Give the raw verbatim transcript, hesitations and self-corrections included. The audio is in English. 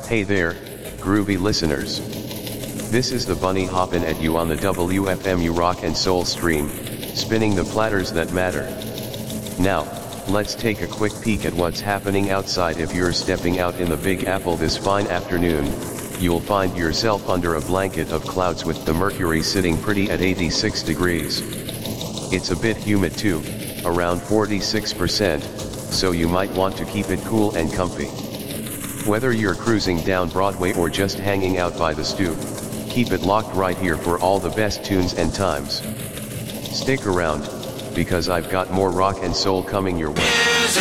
Hey there, groovy listeners. This is the Bunny hoppin' at you on the W F M U Rock and Soul stream, spinning the platters that matter. Now, let's take a quick peek at what's happening outside. If you're stepping out in the Big Apple this fine afternoon, you'll find yourself under a blanket of clouds with the mercury sitting pretty at eighty-six degrees. It's a bit humid too, around forty-six percent, so you might want to keep it cool and comfy. Whether you're cruising down Broadway or just hanging out by the stoop, keep it locked right here for all the best tunes and times. Stick around, because I've got more rock and soul coming your way.